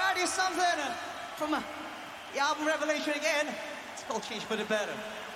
Here's something from the album Revelation again. It's called Change for the Better.